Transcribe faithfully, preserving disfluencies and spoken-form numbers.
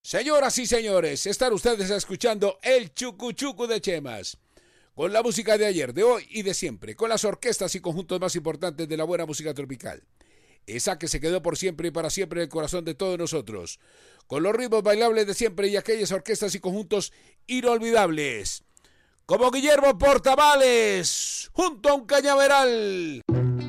Señoras y señores, están ustedes escuchando el Chucuchucu de Chemas, con la música de ayer, de hoy y de siempre, con las orquestas y conjuntos más importantes de la buena música tropical. Esa que se quedó por siempre y para siempre en el corazón de todos nosotros, con los ritmos bailables de siempre y aquellas orquestas y conjuntos inolvidables, como Guillermo Portavales, junto a un cañaveral.